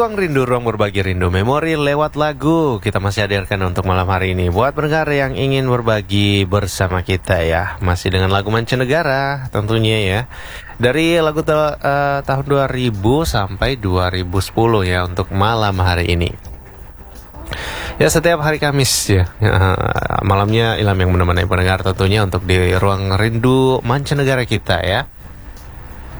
Ruang Rindu, ruang berbagi rindu memori lewat lagu. Kita masih hadirkan untuk malam hari ini buat pendengar yang ingin berbagi bersama kita ya. Masih dengan lagu mancanegara tentunya ya. Dari lagu tahun 2000 sampai 2010 ya untuk malam hari ini. Ya, setiap hari Kamis ya, malamnya Ilham yang menemani pendengar tentunya untuk di ruang rindu mancanegara kita ya.